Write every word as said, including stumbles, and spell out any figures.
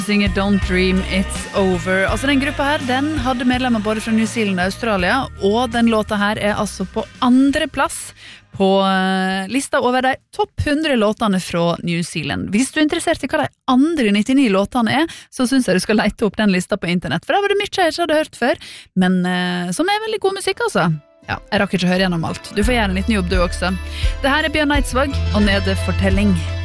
Singer Don't Dream It's Over. Altså den gruppa her, den hadde medlemmer både fra New Zealand og Australia, og den låta her er altså på andre plass på lista over de topp hundre låtene fra New Zealand. Hvis du er interessert i hva de andre nittini låtene er, så synes jeg du skal lete opp den lista på internett, for der var det mye jeg ikke hadde hørt før, men uh, som er veldig god musikk altså. Ja, jeg rakk ikke høre gjennom alt. Du får gjøre en liten jobb du også. Det her er Bjørn Eidsvåg, og Nede Fortelling.